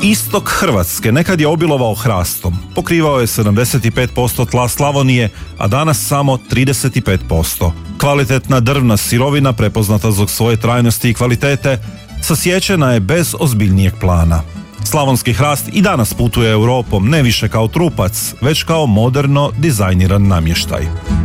Istok Hrvatske nekad je obilovao hrastom, pokrivao je 75% tla Slavonije, a danas samo 35%. Kvalitetna drvna sirovina, prepoznata zbog svoje trajnosti i kvalitete, sasječena je bez ozbiljnijeg plana. Slavonski hrast i danas putuje Europom ne više kao trupac, već kao moderno dizajniran namještaj.